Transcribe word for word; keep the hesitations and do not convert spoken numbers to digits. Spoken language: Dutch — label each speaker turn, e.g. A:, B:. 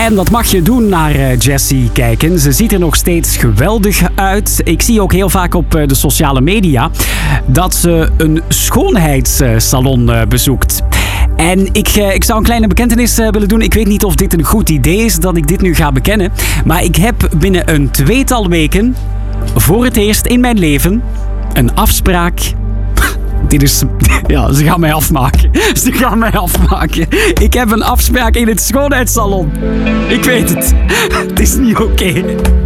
A: En dat mag je doen naar uh, Jessie kijken. Ze ziet er nog steeds geweldig uit. Ik zie ook heel vaak op uh, de sociale media dat ze een schoonheidssalon uh, bezoekt. En ik, uh, ik zou een kleine bekentenis uh, willen doen. Ik weet niet of dit een goed idee is dat ik dit nu ga bekennen. Maar ik heb binnen een tweetal weken voor het eerst in mijn leven een afspraak. Dit is... Ja, ze gaan mij afmaken. Ze gaan mij afmaken. Ik heb een afspraak in het schoonheidssalon. Ik weet het. Het is niet oké. Okay.